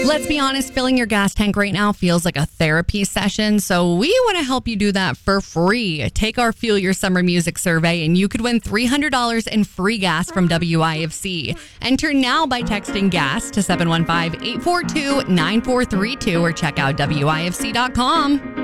Let's be honest, filling your gas tank right now feels like a therapy session, so we want to help you do that for free. Take our Fuel Your Summer Music survey and you could win $300 in free gas from WIFC. Enter now by texting GAS to 715-842-9432 or check out WIFC.com.